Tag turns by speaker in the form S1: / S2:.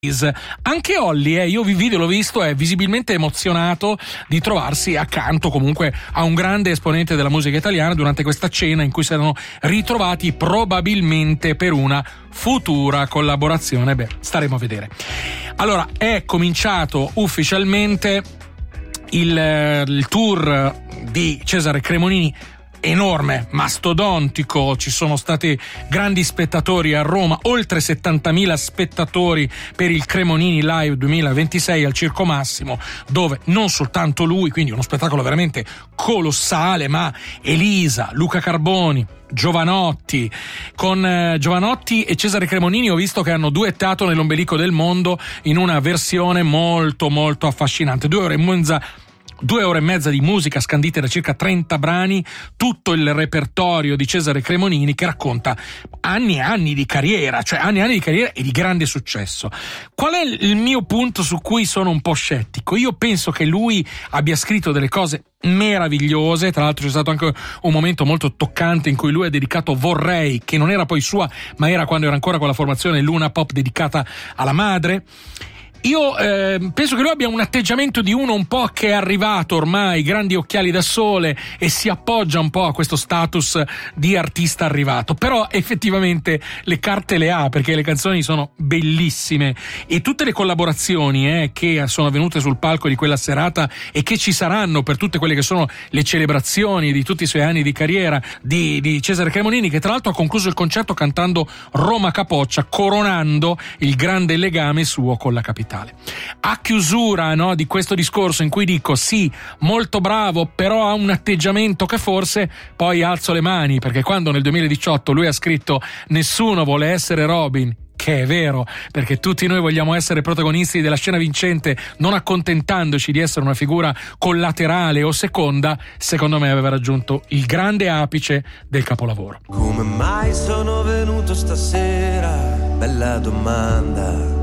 S1: Anche Olly, io vi video l'ho visto, è visibilmente emozionato di trovarsi accanto comunque a un grande esponente della musica italiana durante questa cena in cui si erano ritrovati probabilmente per una futura collaborazione. Beh, staremo a vedere. Allora, è cominciato ufficialmente il tour di Cesare Cremonini, enorme, mastodontico, ci sono stati grandi spettatori a Roma, oltre 70.000 spettatori per il Cremonini Live 2026 al Circo Massimo, dove non soltanto lui, quindi uno spettacolo veramente colossale, ma Elisa, Luca Carboni, Giovanotti. Con Giovanotti e Cesare Cremonini ho visto che hanno duettato nell'Ombelico del Mondo in una versione molto molto affascinante, 2 ore e mezza di musica scandite da circa 30 brani, tutto il repertorio di Cesare Cremonini che racconta anni e anni di carriera, cioè anni e anni di carriera e di grande successo. Qual è il mio punto su cui sono un po' scettico? Io penso che lui abbia scritto delle cose meravigliose, tra l'altro c'è stato anche un momento molto toccante in cui lui ha dedicato Vorrei, che non era poi sua, ma era quando era ancora con la formazione Luna Pop dedicata alla madre. Io penso che lui abbia un atteggiamento di uno un po' che è arrivato ormai, grandi occhiali da sole, e si appoggia un po' a questo status di artista arrivato, però effettivamente le carte le ha, perché le canzoni sono bellissime e tutte le collaborazioni che sono avvenute sul palco di quella serata e che ci saranno per tutte quelle che sono le celebrazioni di tutti i suoi anni di carriera di Cesare Cremonini, che tra l'altro ha concluso il concerto cantando Roma Capoccia, coronando il grande legame suo con la capitale. A chiusura, no, di questo discorso in cui dico sì, molto bravo, però ha un atteggiamento che forse poi alzo le mani, perché quando nel 2018 lui ha scritto "Nessuno vuole essere Robin", che è vero, perché tutti noi vogliamo essere protagonisti della scena vincente, non accontentandoci di essere una figura collaterale o seconda, secondo me aveva raggiunto il grande apice del capolavoro.
S2: Come mai sono venuto stasera? Bella domanda.